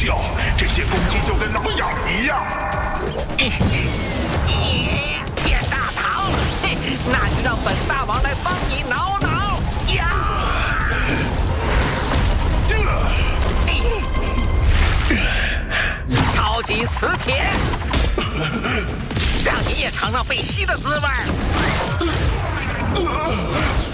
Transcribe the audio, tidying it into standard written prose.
效，这些攻击就跟挠痒一样。 变大糖，那就让本大王来帮你挠挠呀！超级磁铁，让你也尝尝被吸的滋味儿。